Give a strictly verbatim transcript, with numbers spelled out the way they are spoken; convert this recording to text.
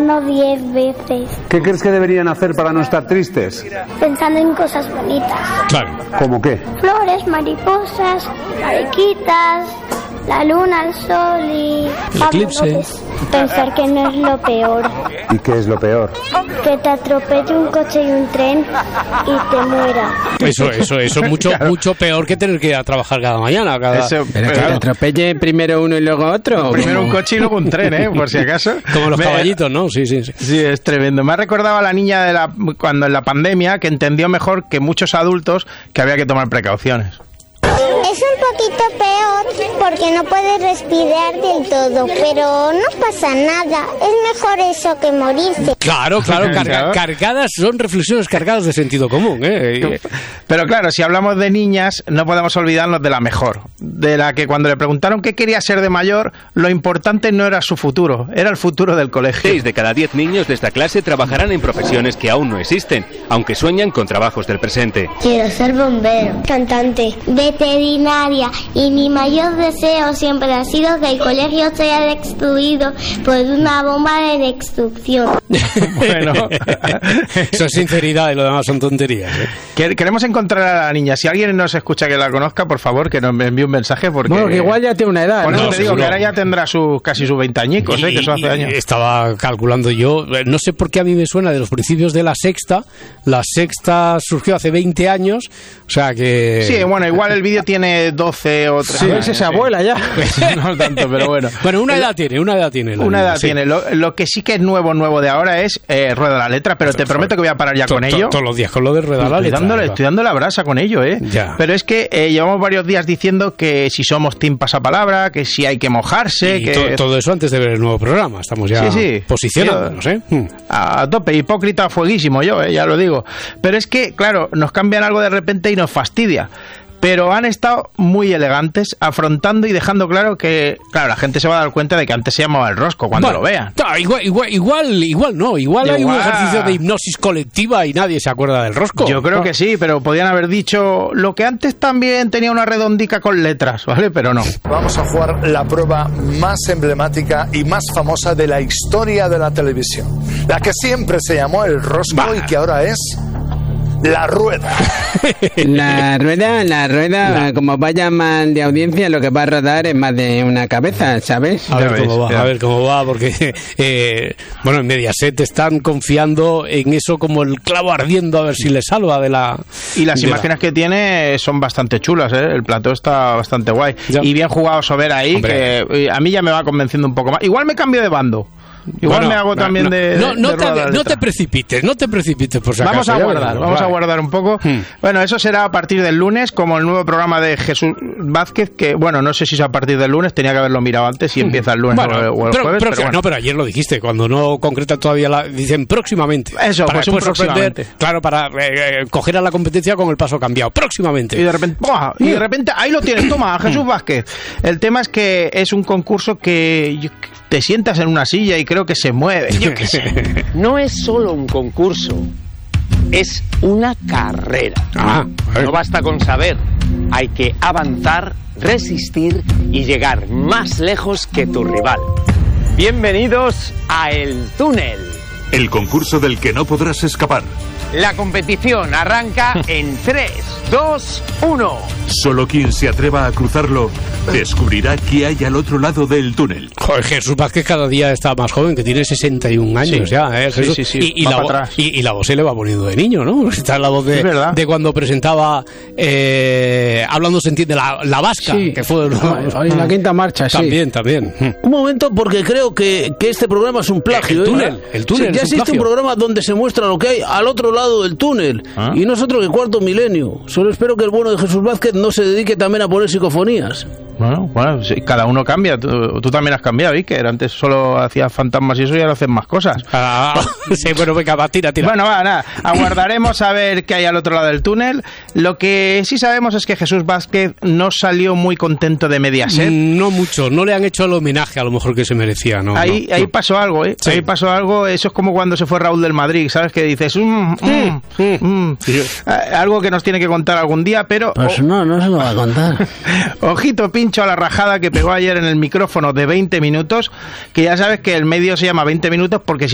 uno diez veces. ¿Qué crees que deberían hacer para no estar tristes? Pensando en cosas bonitas. Claro. ¿Cómo qué? Flores, mariposas, mariquitas, la luna, el sol y... El eclipse. Pensar que no es lo peor. ¿Y qué es lo peor? Que te atropelle un coche y un tren y te muera. Eso, eso, eso es mucho, Claro. mucho peor que tener que ir a trabajar cada mañana. Cada... Eso, Pero que claro. te atropelle primero uno y luego otro. Primero un ¿Cómo? coche y luego un tren, ¿eh? Por si acaso. Como los Me- caballitos, ¿no? Sí, sí, sí. Sí, es tremendo. Me ha recordado a la niña de la cuando en la pandemia que entendió mejor que muchos adultos que había que tomar precauciones. Es un poquito peor porque no puedes respirar del todo, pero no pasa nada. Es mejor eso que morirse. Claro, claro, carga- Claro. cargadas, son reflexiones cargadas de sentido común, ¿eh? Pero claro, si hablamos de niñas, no podemos olvidarnos de la mejor, de la que cuando le preguntaron qué quería ser de mayor, lo importante no era su futuro, era el futuro del colegio. Seis de cada diez niños de esta clase trabajarán en profesiones que aún no existen, aunque sueñan con trabajos del presente. Quiero ser bombero, cantante, veterinaria y mi mayor deseo siempre ha sido que el colegio sea destruido por una bomba de destrucción. Bueno, Eso es sinceridad y lo demás son tonterías, ¿eh? que- queremos encontrar a la niña. Si alguien nos escucha que la conozca, por favor, que nos envíe un mensaje. Porque Bueno, que igual ya tiene una edad, Por eso ¿no? te digo seguro. que ahora ya tendrá sus casi sus veinte añicos, ¿eh? Que eso hace Y- años. y Estaba calculando yo, eh, no sé por qué a mí me suena de los principios de la Sexta. La Sexta surgió hace veinte años, o sea que... Sí, bueno, igual el vídeo tiene doce o trece. A ver si es abuela ya. No tanto, pero bueno. Bueno, una El- edad tiene, una edad tiene. la Una niña, edad sí. tiene. Lo, lo que sí que es nuevo, nuevo de ahora es eh, Rueda la Letra, pero te prometo que voy a parar ya To- con to- ello. Todos los días con lo de Rueda la Estoy Letra. dándole, ¿verdad? estoy dando la brasa con ello, ¿eh? Ya. Pero es que eh, llevamos varios días diciendo que si somos team pasapalabra, que si hay que mojarse, Y que... to- todo eso antes de ver el nuevo programa. Estamos ya Sí, sí. posicionándonos, ¿eh? Hmm. A tope, hipócrita a fueguísimo yo, eh, ya lo digo. Pero es que, claro, nos cambian algo de repente y nos fastidia. Pero han estado muy elegantes, afrontando y dejando claro que, claro, la gente se va a dar cuenta de que antes se llamaba el rosco cuando Bueno, lo vean. ta, igual, igual, igual, igual no. Igual, hay un Igual. ejercicio de hipnosis colectiva y nadie se acuerda del rosco. Yo creo que sí, pero podían haber dicho lo que antes también tenía una redondica con letras, ¿vale? Pero no. Vamos a jugar la prueba más emblemática y más famosa de la historia de la televisión. La que siempre se llamó el rosco Bah. y que ahora es la rueda. La rueda, la rueda, como vaya mal de audiencia, lo que va a rodar es más de una cabeza, ¿sabes? A ver Ya cómo ves, va, ya. a ver cómo va, porque eh, bueno, en Mediaset están confiando en eso como el clavo ardiendo a ver si le salva de la. Y las de la- imágenes que tiene son bastante chulas, ¿eh? El plató está bastante guay. Ya. Y bien jugado Sober ahí, Hombre. que eh, a mí ya me va convenciendo un poco más. Igual me cambio de bando. Igual Bueno, me hago no, también no, de, no, de no, Rueda te, la no Letra. te precipites, no te precipites por si Vamos acaso, a ya guardar, veremos, vamos a vale. guardar un poco. Hmm. Bueno, eso será a partir del lunes, como el nuevo programa de Jesús Vázquez, que bueno, no sé si es a partir del lunes, tenía que haberlo mirado antes, si empieza el lunes Bueno, o el, o el pero- jueves. pero- pero bueno. No, pero ayer lo dijiste, cuando no concretan todavía la. Dicen próximamente. Eso, para pues un después sorprender. próximamente. Claro, para eh, eh, coger a la competencia con el paso cambiado. Próximamente. Y de repente, ¡buah! y de repente, ahí lo tienes, toma, Jesús Vázquez. El tema es que es un concurso que yo- te sientas en una silla y creo que se mueve. Yo qué sé. No es solo un concurso, es una carrera. Ah, a ver. No basta con saber, hay que avanzar, resistir y llegar más lejos que tu rival. Bienvenidos a El Túnel. El concurso del que no podrás escapar. La competición arranca en tres, dos, uno. Solo quien se atreva a cruzarlo descubrirá qué hay al otro lado del túnel. Joder, Jesús Vázquez cada día está más joven, que tiene sesenta y un años Sí. ya, ¿eh? Sí, Jesús. sí, sí, Y, y va la para vo- atrás. y, y la voz se le va poniendo de niño, ¿no? Está la voz de, Es verdad. de cuando presentaba eh, Hablando se entiende, la, la vasca, Sí. que fue... Ay, la quinta marcha, sí. También, también. Un momento, porque creo que, que este programa es un plagio. El ¿eh? túnel, el túnel Sí, es ya un existe plagio. un programa donde se muestra lo que hay al otro lado del túnel. ¿Ah? Y nosotros que cuarto milenio. Solo espero que el bueno de Jesús Vázquez no se dedique también a poner psicofonías. Bueno, bueno, sí, cada uno cambia. Tú, tú también has cambiado, Iker. Antes solo hacías fantasmas y eso y ahora haces más cosas. Ah, sí, bueno, venga, va, tira, tira. Bueno, va, nada. Aguardaremos a ver qué hay al otro lado del túnel. Lo que sí sabemos es que Jesús Vázquez no salió muy contento de Mediaset. Mm, no mucho, no le han hecho el homenaje a lo mejor que se merecía, ¿no? Ahí, no, ahí no. pasó algo, ¿eh? Sí. Ahí pasó algo. Eso es como cuando se fue Raúl del Madrid, ¿sabes? Que dices, mm, mm, mm. Sí. Eh, algo que nos tiene que contar algún día, pero Pues no, no se lo va a contar. ojito pincho a la rajada que pegó ayer en el micrófono de veinte minutos, que ya sabes que el medio se llama veinte minutos porque si